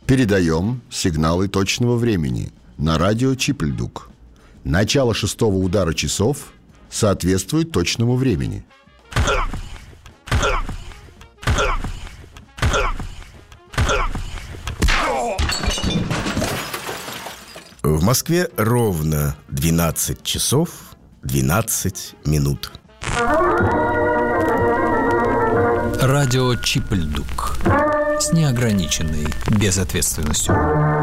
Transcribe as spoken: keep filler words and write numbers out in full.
Передаем сигналы точного времени на радио Чипльдук. Начало шестого удара часов соответствует точному времени. В Москве ровно двенадцать часов двенадцать минут. Радио Чипльдук с неограниченной безответственностью.